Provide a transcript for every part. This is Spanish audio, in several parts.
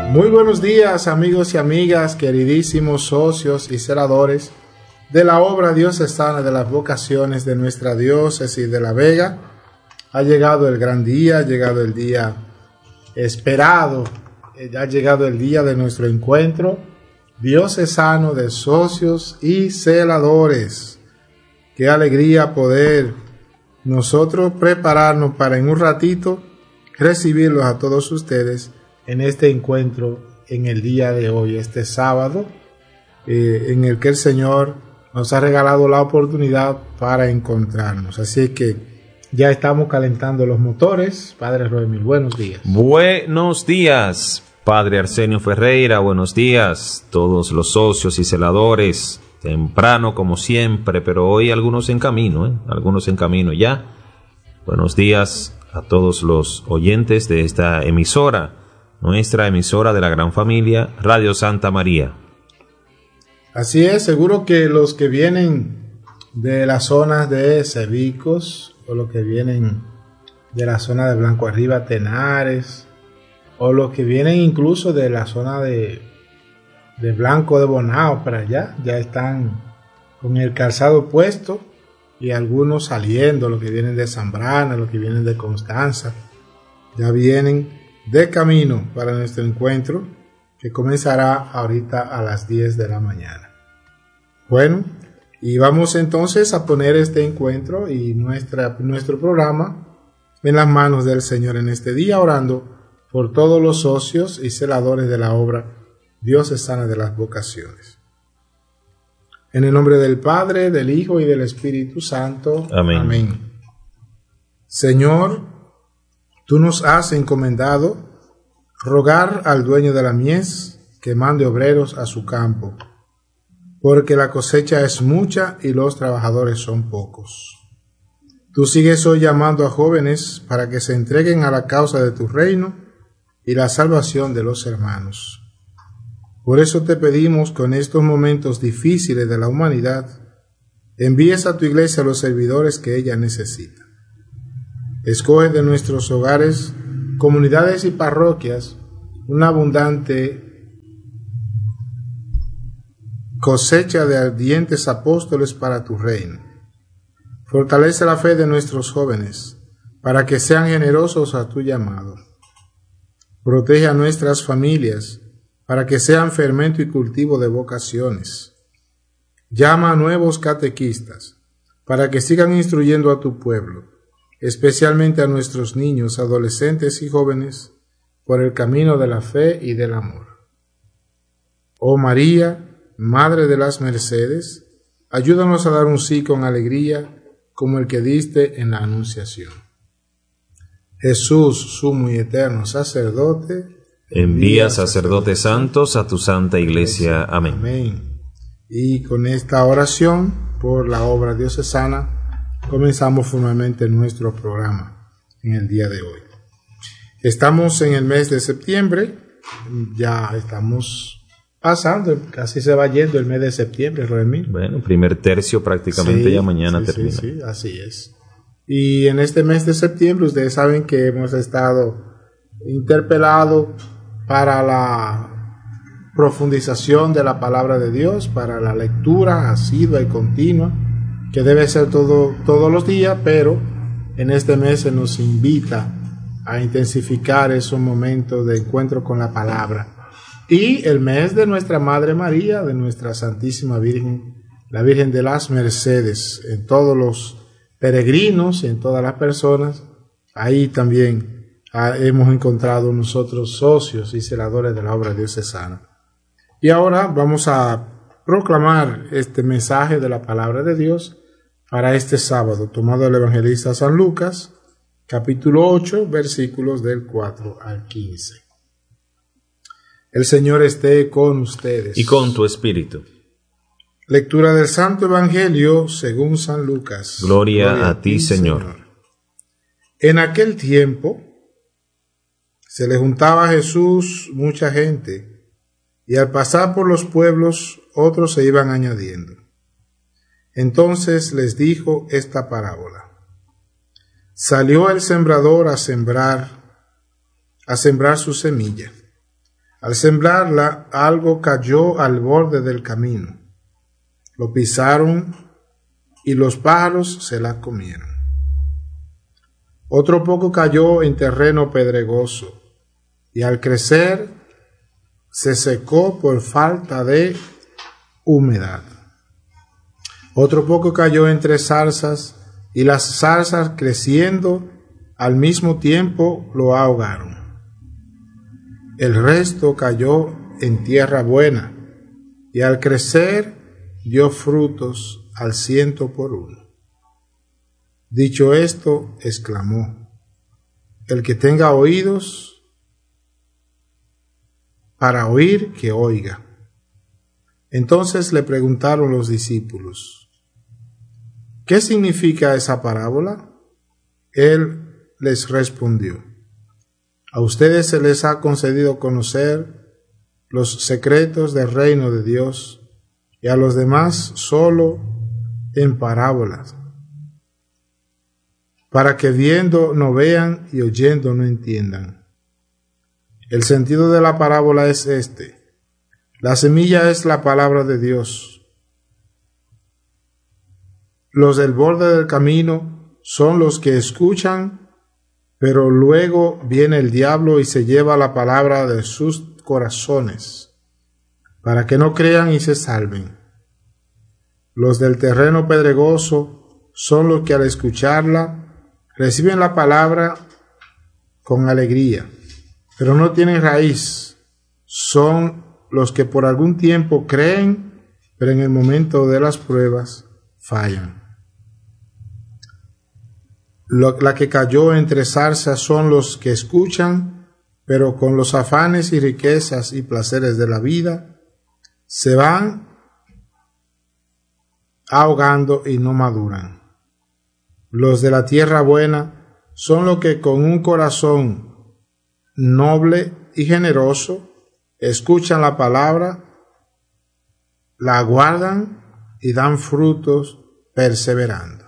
Muy buenos días, amigos y amigas, queridísimos socios y celadores de la obra diocesana de las vocaciones de nuestra diócesis de La Vega. Ha llegado el gran día, ha llegado el día esperado, ha llegado el día de nuestro encuentro diocesano de socios y celadores. Qué alegría poder nosotros prepararnos para en un ratito recibirlos a todos ustedes en este encuentro en el día de hoy, este sábado, en el que el Señor nos ha regalado la oportunidad para encontrarnos. Así que ya estamos calentando los motores. Padre Roemil, buenos días. Buenos días, Padre Arsenio Ferreira, buenos días, todos los socios y celadores, temprano como siempre, pero hoy algunos en camino, algunos en camino ya. Buenos días a todos los oyentes de esta emisora, nuestra emisora de la gran familia, Radio Santa María. Así es, seguro que los que vienen de las zonas de Cebicos, o los que vienen de la zona de Blanco Arriba, Tenares, o los que vienen incluso de la zona de Blanco de Bonao para allá, ya están con el calzado puesto, y algunos saliendo, los que vienen de Zambrana, los que vienen de Constanza, ya vienen de camino para nuestro encuentro, que comenzará ahorita a las 10 de la mañana. Bueno, y vamos entonces a poner este encuentro y nuestro programa en las manos del Señor en este día, orando por todos los socios y celadores de la obra diocesana de las vocaciones. En el nombre del Padre, del Hijo y del Espíritu Santo. Amén. Amén. Señor, tú nos has encomendado rogar al dueño de la mies que mande obreros a su campo, porque la cosecha es mucha y los trabajadores son pocos. Tú sigues hoy llamando a jóvenes para que se entreguen a la causa de tu reino y la salvación de los hermanos. Por eso te pedimos que en estos momentos difíciles de la humanidad envíes a tu iglesia a los servidores que ella necesita. Escoge de nuestros hogares, comunidades y parroquias una abundante cosecha de ardientes apóstoles para tu reino. Fortalece la fe de nuestros jóvenes para que sean generosos a tu llamado. Protege a nuestras familias para que sean fermento y cultivo de vocaciones. Llama a nuevos catequistas para que sigan instruyendo a tu pueblo, especialmente a nuestros niños, adolescentes y jóvenes, por el camino de la fe y del amor. Oh María, Madre de las Mercedes, ayúdanos a dar un sí con alegría, como el que diste en la Anunciación. Jesús, sumo y eterno sacerdote, envía sacerdotes santos a tu santa iglesia. Amén. Amén. Y con esta oración por la obra diocesana comenzamos formalmente nuestro programa en el día de hoy. Estamos en el mes de septiembre, ya estamos pasando, casi se va yendo el mes de septiembre, Roemil. Bueno, primer tercio prácticamente, ya mañana termina. Sí, así es. Y en este mes de septiembre ustedes saben que hemos estado interpelados para la profundización de la palabra de Dios, para la lectura asidua y continua, que debe ser todos los días, pero en este mes se nos invita a intensificar esos momentos de encuentro con la palabra. Y el mes de nuestra Madre María, de nuestra Santísima Virgen, la Virgen de las Mercedes, en todos los peregrinos, en todas las personas, ahí también hemos encontrado nosotros socios y celadores de la obra diocesana. Y ahora vamos a proclamar este mensaje de la palabra de Dios para este sábado, tomado del evangelista San Lucas, capítulo 8, versículos del 4 al 15. El Señor esté con ustedes. Y con tu espíritu. Lectura del Santo Evangelio según San Lucas. Gloria a ti, Señor. En aquel tiempo se le juntaba a Jesús mucha gente, y al pasar por los pueblos otros se iban añadiendo. Entonces les dijo esta parábola. Salió el sembrador a sembrar su semilla. Al sembrarla, algo cayó al borde del camino. Lo pisaron y los pájaros se la comieron. Otro poco cayó en terreno pedregoso y al crecer se secó por falta de humedad. Otro poco cayó entre zarzas y las zarzas creciendo al mismo tiempo lo ahogaron. El resto cayó en tierra buena y al crecer dio frutos al 100 por 1. Dicho esto, exclamó: el que tenga oídos para oír, que oiga. Entonces le preguntaron los discípulos: ¿qué significa esa parábola? Él les respondió: a ustedes se les ha concedido conocer los secretos del reino de Dios, y a los demás solo en parábolas, para que viendo no vean y oyendo no entiendan. El sentido de la parábola es este: la semilla es la palabra de Dios. Los del borde del camino son los que escuchan, pero luego viene el diablo y se lleva la palabra de sus corazones, para que no crean y se salven. Los del terreno pedregoso son los que al escucharla reciben la palabra con alegría, pero no tienen raíz. Son los que por algún tiempo creen, pero en el momento de las pruebas fallan. La que cayó entre zarzas son los que escuchan, pero con los afanes y riquezas y placeres de la vida se van ahogando y no maduran. Los de la tierra buena son los que con un corazón noble y generoso escuchan la palabra, la guardan y dan frutos perseverando.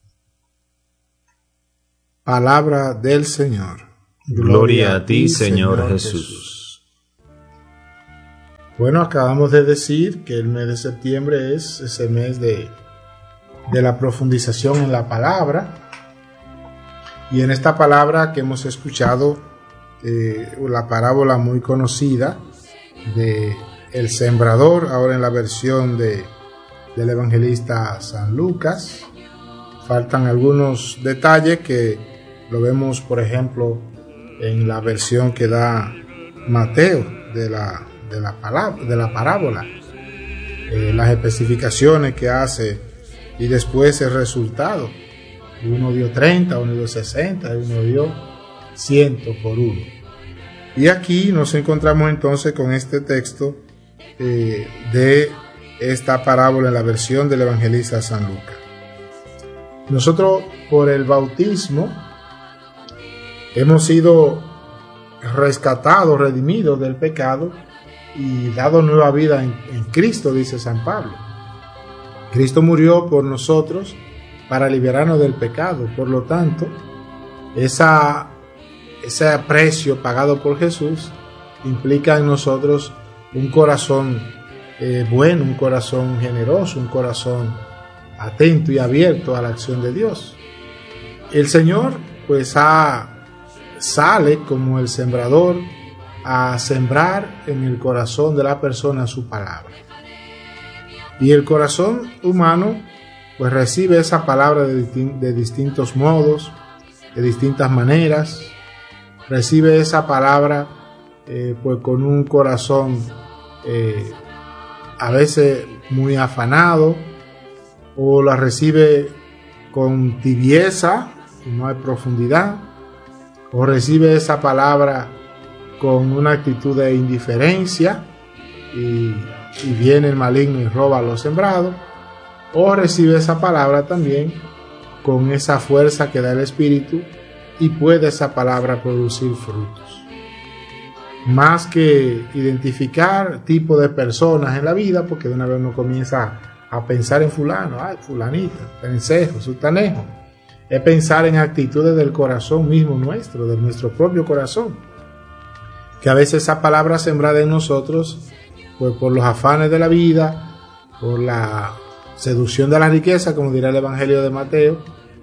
Palabra del Señor. Gloria a ti, Señor Jesús. Bueno, acabamos de decir que el mes de septiembre es ese mes de la profundización en la palabra. Y en esta palabra que hemos escuchado, la parábola muy conocida de el sembrador, ahora en la versión del evangelista San Lucas. Faltan algunos detalles que lo vemos, por ejemplo, en la versión que da Mateo de la parábola, las especificaciones que hace y después el resultado. Uno dio 30, uno dio 60, uno dio 100 por 1. Y aquí nos encontramos entonces con este texto de esta parábola en la versión del evangelista San Lucas. Nosotros, por el bautismo, hemos sido rescatados, redimidos del pecado y dado nueva vida en Cristo, dice San Pablo. Cristo murió por nosotros para liberarnos del pecado. Por lo tanto, ese precio pagado por Jesús implica en nosotros un corazón bueno, un corazón generoso, un corazón atento y abierto a la acción de Dios. El Señor pues sale como el sembrador a sembrar en el corazón de la persona su palabra. Y el corazón humano pues recibe esa palabra de distintos modos, de distintas maneras. Recibe esa palabra pues con un corazón a veces muy afanado, o la recibe con tibieza, no hay profundidad, o recibe esa palabra con una actitud de indiferencia y viene el maligno y roba lo sembrado, o recibe esa palabra también con esa fuerza que da el Espíritu y puede esa palabra producir frutos. Más que identificar tipo de personas en la vida, porque de una vez uno comienza a pensar en fulano, fulanita, pensejo, sutanejo. Es pensar en actitudes del corazón mismo nuestro, de nuestro propio corazón, que a veces esa palabra sembrada en nosotros, pues por los afanes de la vida, por la seducción de la riqueza, como dirá el Evangelio de Mateo,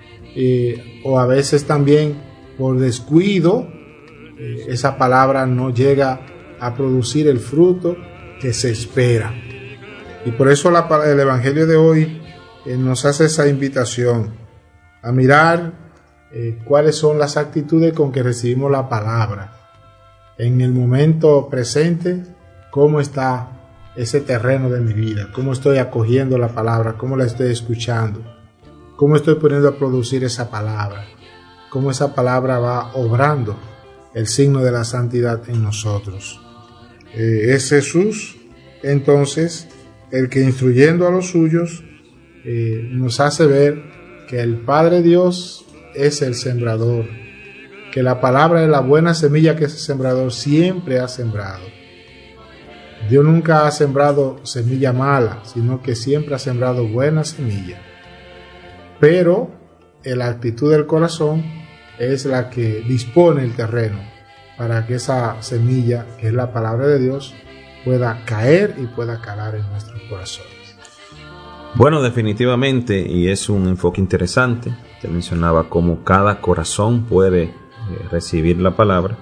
o a veces también por descuido, esa palabra no llega a producir el fruto que se espera. Y por eso el Evangelio de hoy nos hace esa invitación a mirar cuáles son las actitudes con que recibimos la palabra. En el momento presente, cómo está ese terreno de mi vida, cómo estoy acogiendo la palabra, cómo la estoy escuchando, cómo estoy poniendo a producir esa palabra, cómo esa palabra va obrando el signo de la santidad en nosotros. Es Jesús, entonces, el que instruyendo a los suyos nos hace ver que el Padre Dios es el sembrador, que la palabra es la buena semilla que ese sembrador siempre ha sembrado. Dios nunca ha sembrado semilla mala, sino que siempre ha sembrado buena semilla. Pero la actitud del corazón es la que dispone el terreno para que esa semilla, que es la palabra de Dios, pueda caer y pueda calar en nuestros corazones. Bueno, definitivamente, y es un enfoque interesante. Te mencionaba cómo cada corazón puede recibir la palabra,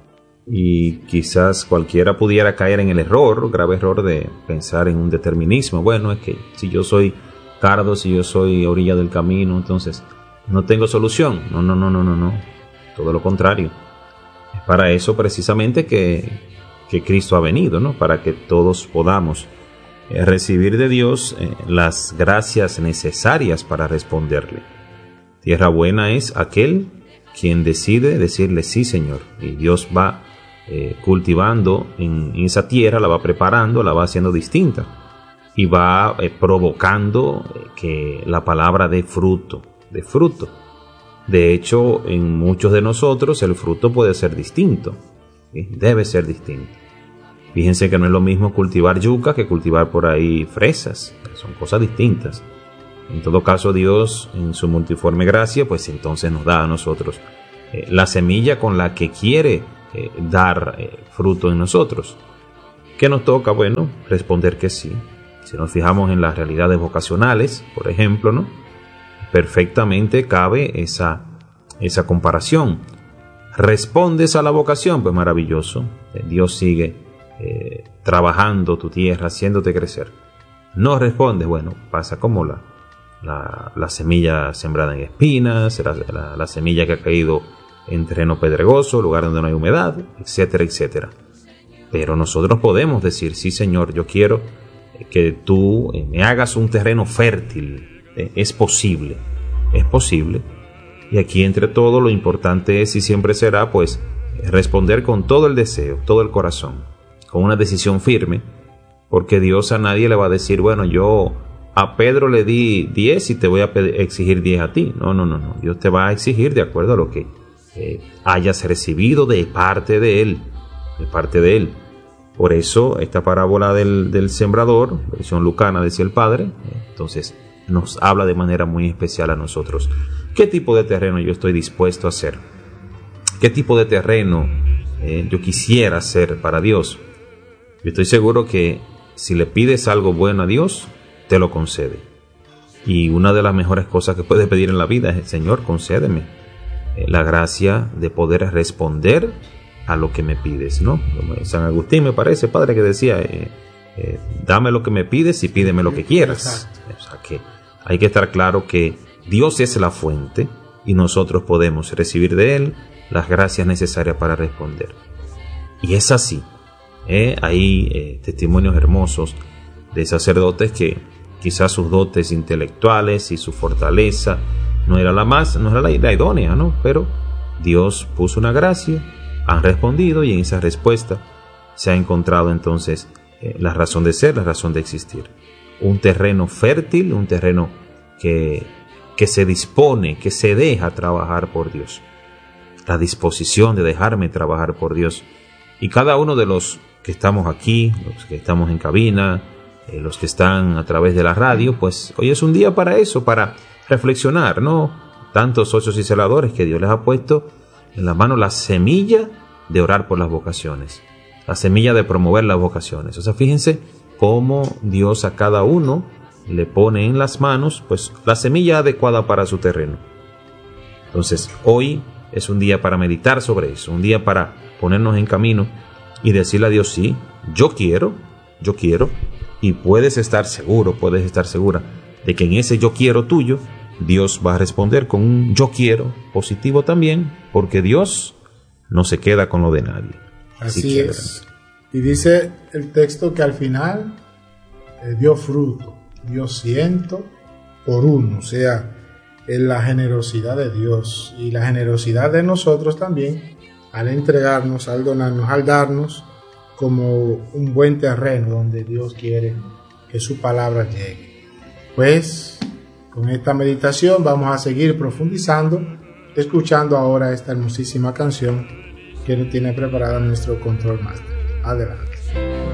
y quizás cualquiera pudiera caer en el grave error de pensar en un determinismo. Bueno, es que si yo soy cardo, si yo soy orilla del camino, entonces no tengo solución. No. Todo lo contrario. Es para eso precisamente que Cristo ha venido, ¿no? Para que todos podamos recibir de Dios las gracias necesarias para responderle. Tierra buena es aquel quien decide decirle sí, Señor, y Dios va cultivando en esa tierra, la va preparando, la va haciendo distinta y va provocando que la palabra dé fruto. De hecho, en muchos de nosotros el fruto puede ser distinto, ¿sí? Debe ser distinto. Fíjense que no es lo mismo cultivar yuca que cultivar por ahí fresas, son cosas distintas. En todo caso, Dios, en su multiforme gracia, pues entonces nos da a nosotros la semilla con la que quiere dar fruto en nosotros. ¿Qué nos toca? Bueno, responder que sí. Si nos fijamos en las realidades vocacionales, por ejemplo, ¿no? Perfectamente cabe esa comparación. ¿Respondes a la vocación? Pues maravilloso. Dios sigue trabajando tu tierra, haciéndote crecer. ¿No respondes? Bueno, pasa como la semilla sembrada en espinas, la semilla que ha caído en terreno pedregoso, lugar donde no hay humedad, etcétera, etcétera. Pero nosotros podemos decir, sí, Señor, yo quiero que tú me hagas un terreno fértil. Es posible. Y aquí entre todo lo importante es y siempre será pues responder con todo el deseo, todo el corazón, con una decisión firme, porque Dios a nadie le va a decir, bueno, yo a Pedro le di 10 y te voy a exigir 10 a ti. No. Dios te va a exigir de acuerdo a lo que hayas recibido de parte de Él. Por eso esta parábola del sembrador, versión lucana, decía el Padre, entonces nos habla de manera muy especial a nosotros. ¿Qué tipo de terreno yo estoy dispuesto a hacer? ¿Qué tipo de terreno yo quisiera hacer para Dios? Yo estoy seguro que si le pides algo bueno a Dios, te lo concede. Y una de las mejores cosas que puedes pedir en la vida es, Señor, concédeme la gracia de poder responder a lo que me pides, ¿no? Como San Agustín, me parece, padre, que decía, dame lo que me pides y pídeme lo que quieras. Exacto. O sea que hay que estar claro que Dios es la fuente y nosotros podemos recibir de Él las gracias necesarias para responder. Y es así. Hay testimonios hermosos de sacerdotes que quizás sus dotes intelectuales y su fortaleza no era la idónea, ¿no? Pero Dios puso una gracia, han respondido y en esa respuesta se ha encontrado entonces la razón de ser, la razón de existir. Un terreno fértil, un terreno que se dispone, que se deja trabajar por Dios. La disposición de dejarme trabajar por Dios. Y cada uno de los que estamos aquí, los que estamos en cabina, los que están a través de la radio, pues hoy es un día para eso, para reflexionar, ¿no? Tantos socios y celadores que Dios les ha puesto en la mano la semilla de orar por las vocaciones. La semilla de promover las vocaciones. O sea, fíjense cómo Dios a cada uno le pone en las manos pues la semilla adecuada para su terreno. Entonces, hoy es un día para meditar sobre eso, un día para ponernos en camino y decirle a Dios, sí, yo quiero, y puedes estar seguro, puedes estar segura de que en ese yo quiero tuyo, Dios va a responder con un yo quiero positivo también, porque Dios no se queda con lo de nadie. Así es. Y dice el texto que al final dio fruto, dio 100 por 1, o sea, en la generosidad de Dios y la generosidad de nosotros también, al entregarnos, al donarnos, al darnos como un buen terreno donde Dios quiere que su palabra llegue. Pues con esta meditación vamos a seguir profundizando, escuchando ahora esta hermosísima canción que nos tiene preparada nuestro Control Master. Adelante.